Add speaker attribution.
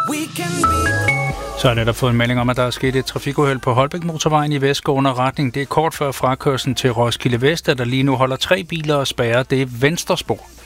Speaker 1: Så er der fået en melding om, at der er sket et trafikuheld på Holbæk Motorvejen i vestgående retning. Det er kort før frakørslen til Roskilde Vest, at der lige nu holder 3 biler og spærrer. Det er venstre spor.